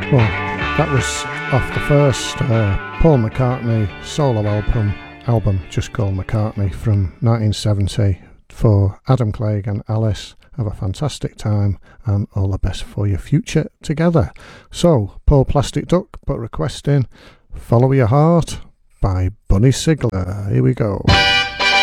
Well, that was off the first Paul McCartney solo album just called McCartney from 1970 for Adam Clegg and Alice. Have a fantastic time and all the best for your future together. So, Paul Plastic Duck put a request in, Follow Your Heart by Bunny Sigler. Here we go.